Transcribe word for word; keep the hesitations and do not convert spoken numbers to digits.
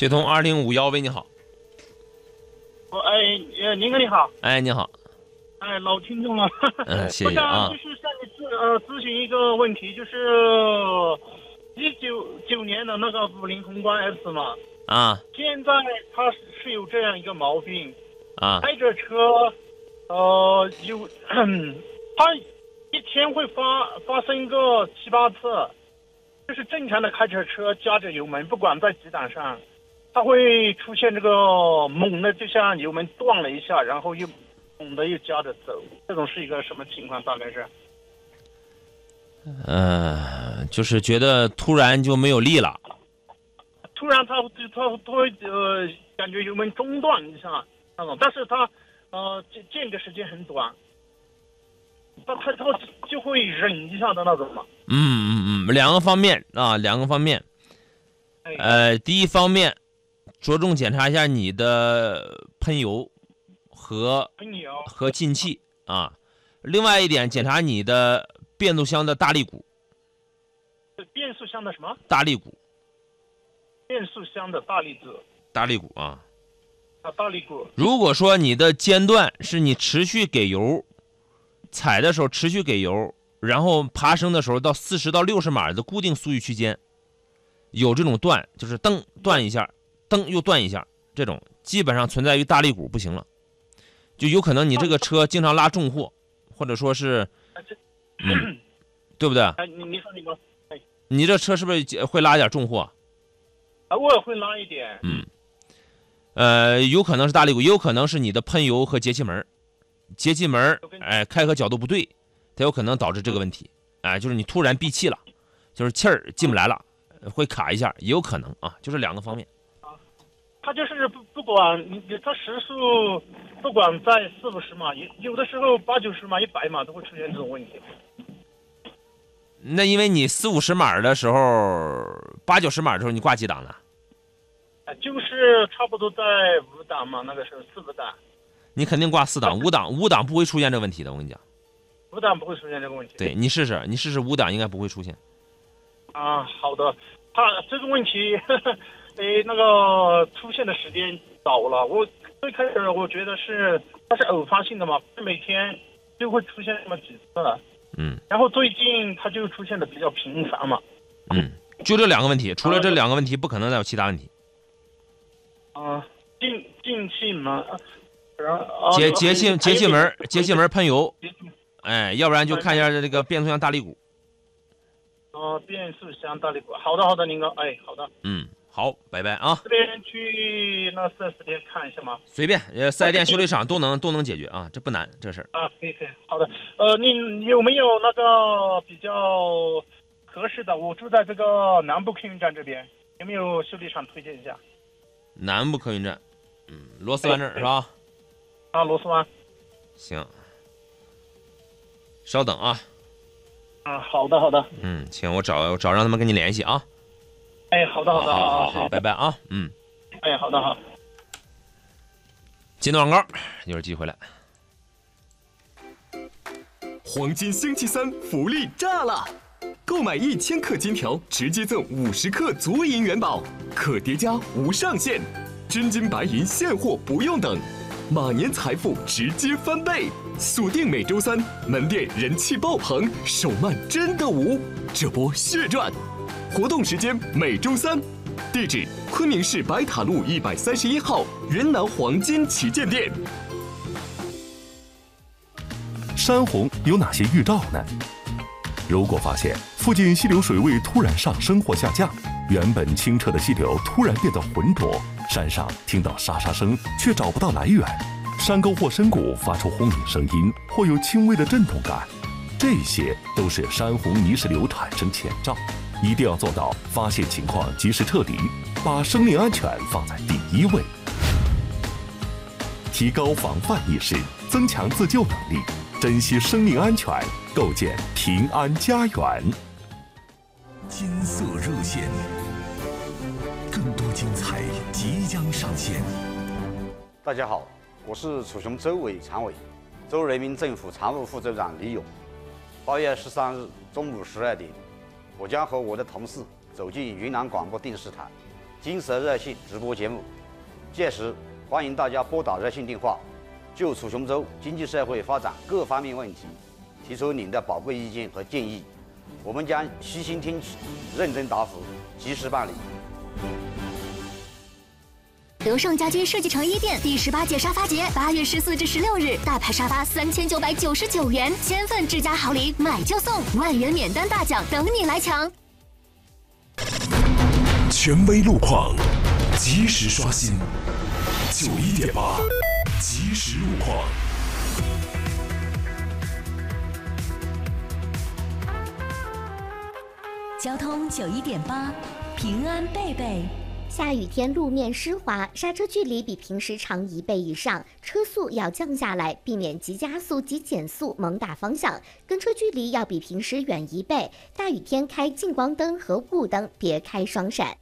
接通二零五幺，喂，你好。 哦，哎，呃，您好，你好。 哎，你好。 哎，老听众了。 嗯，谢谢啊。 我想就是向你咨呃咨询一个问题，就是一九九年的那个五菱宏光 S 嘛。 啊。 现在它是有这样一个毛病。 啊。 开着车，呃，有，它一天会发发生个七八次。就是正常的开着车加着油门，不管在几档上，它会出现这个猛的，就像油门断了一下，然后又猛的又加着走，这种是一个什么情况？大概是？ 呃，就是觉得突然就没有力了。 突然它它它会呃感觉油门中断一下那种，但是它呃间间隔时间很短。他他他就会忍一下的那种嘛。 嗯嗯嗯，两个方面啊，两个方面。呃，第一方面，着重检查一下你的喷油和喷油和进气啊。另外一点，检查你的变速箱的大力鼓。 变速箱的什么？ 大力鼓。 变速箱的大力鼓。 大力鼓啊。 啊，大力鼓。 如果说你的间断是你持续给油。踩的时候持续给油，然后爬升的时候到四十到六十码的固定速域区间，有这种断，就是蹬断一下，蹬又断一下，这种基本上存在于大力鼓不行了，就有可能你这个车经常拉重货，或者说是，嗯，对不对？ 哎，你你说你说，哎， 你这车是不是会拉点重货？ 啊，我也会拉一点。 嗯，呃，有可能是大力鼓，也有可能是你的喷油和节气门。节气门哎，开合角度不对，它有可能导致这个问题。哎，就是你突然闭气了，就是气儿进不来了，会卡一下，也有可能啊，就是两个方面。 啊，它就是不不管你它时速不管在四五十码，有有的时候八九十码、一百码都会出现这种问题。 那因为你四五十码的时候，八九十码的时候，你挂几档呢？ 啊，就是差不多在五档嘛，那个时候四五档。 你肯定挂四档，五档五档不会出现这个问题的，我跟你讲。 五档不会出现这个问题。 对，你试试，你试试五档应该不会出现。 啊，好的。他这个问题，呵呵诶，那个出现的时间早了。我最开始我觉得是它是偶发性的嘛，每天就会出现那么几次。 嗯。 然后最近它就出现的比较频繁嘛。 嗯，就这两个问题，除了这两个问题，不可能再有其他问题。 啊，进进气门。 节节气节气门节气门喷油，哎，要不然就看一下这个变速箱大力鼓。 哦、呃，变速箱大力鼓，好的好的，林哥，哎，好的。 嗯，好，拜拜啊。 这边去那四 S 店看一下吗？ 随便，呃，四 S 店、修理厂都能都能解决啊，这不难，这事儿。 啊，可以可以，好的。呃，你有没有那个比较合适的？我住在这个南部客运站这边，有没有修理厂推荐一下？ 南部客运站，嗯，螺丝湾这儿是吧？ 啊，螺丝湾。 行，稍等啊。 啊，好的好的。 嗯，行，我找我找让他们跟你联系啊。 哎，好的好的， 好好好好，拜拜啊。嗯。 哎，好的好。 进段广告，一会儿继续回来。 黄金星期三福利炸了！购买一千克金条，直接赠五十克足银元宝，可叠加无上限，真金白银现货不用等。马年财富直接翻倍，锁定每周三门店人气爆棚，手慢真的无，这波血赚！活动时间每周三，地址昆明市白塔路一百三十一号云南黄金旗舰店。 山洪有哪些预兆呢？如果发现附近溪流水位突然上升或下降，原本清澈的溪流突然变得浑浊，山上听到沙沙声却找不到来源，山沟或深谷发出轰鸣声音或有轻微的震动感，这些都是山洪泥石流产生前兆，一定要做到发现情况及时撤离，把生命安全放在第一位，提高防范意识，增强自救能力，珍惜生命安全，构建平安家园。 金色热线，更多精彩即将上线。 大家好，我是楚雄州委常委，州人民政府常务副州长李勇。八月十三日中午十二点，我将和我的同事走进云南广播电视台， 金蛇热线直播节目，届时欢迎大家拨打热线电话，就楚雄州经济社会发展各方面问题提出您的宝贵意见和建议，我们将悉心听取，认真答复，及时办理。 德胜家居设计城一店第十八届沙发节，八月十四至十六日，大牌沙发三千九百九十九元，千份智家好礼，买就送，万元免单大奖等你来抢。 权威路况，及时刷新。九一点八，及时路况。 交通九一点八，平安贝贝。 下雨天路面湿滑，刹车距离比平时长一倍以上，车速要降下来，避免急加速、急减速、猛打方向。跟车距离要比平时远一倍。大雨天开近光灯和雾灯，别开双闪。